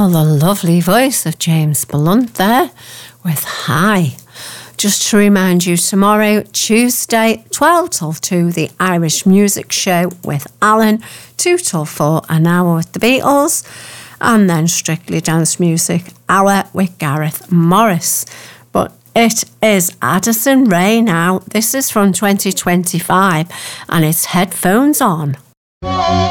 Well, the lovely voice of James Blunt there with Hi. Just to remind you, tomorrow, Tuesday, 12 till 2, the Irish Music Show with Alan, 2 till 4, an hour with the Beatles, and then Strictly Dance Music hour with Gareth Morris. But it is Addison Rae now. This is from 2025, and it's Headphones On.